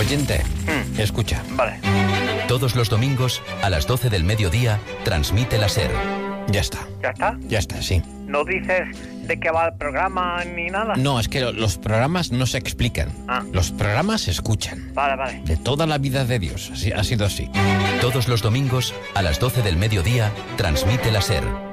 Oyente, escucha. Vale. Todos los domingos, a las 12 del mediodía, transmite la SER. Ya está. ¿Ya está? Ya está, sí. ¿No dices de qué va el programa ni nada? No, es que los programas no se explican. Los programas se escuchan. Vale. De toda la vida de Dios. Ha sido así. Todos los domingos, a las 12 del mediodía, transmite la SER.